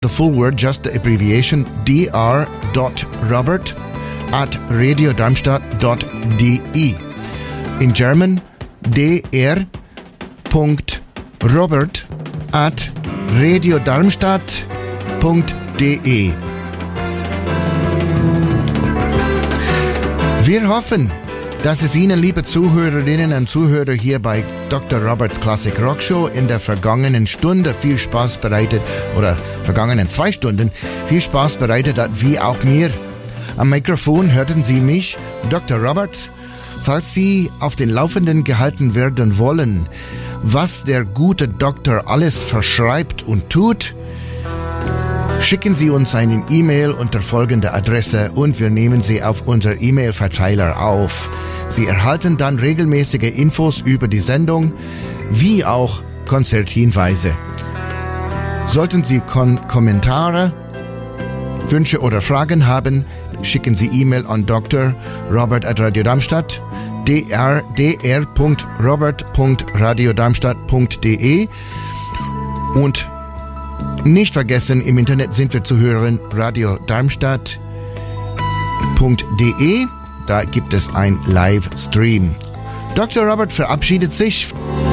the full word, just the abbreviation, dr.robert@radiodarmstadt.de. In German, dr.robert@radiodarmstadt.de. Wir hoffen, dass es Ihnen, liebe Zuhörerinnen und Zuhörer, hier bei Dr. Roberts Classic Rock Show in der vergangenen Stunde viel Spaß bereitet, oder vergangenen 2 Stunden viel Spaß bereitet hat, wie auch mir. Am Mikrofon hörten Sie mich, Dr. Robert. Falls Sie auf den Laufenden gehalten werden wollen, was der gute Doktor alles verschreibt und tut, schicken Sie uns einen E-Mail unter folgender Adresse und wir nehmen Sie auf unser E-Mail-Verteiler auf. Sie erhalten dann regelmäßige Infos über die Sendung, wie auch Konzerthinweise. Sollten Sie Kommentare, Wünsche oder Fragen haben, schicken Sie E-Mail an Dr. Robert@radiodarmstadt, dr.robert.radiodarmstadt.de und nicht vergessen, im Internet sind wir zu hören, radiodarmstadt.de. Da gibt es ein Livestream. Dr. Robert verabschiedet sich.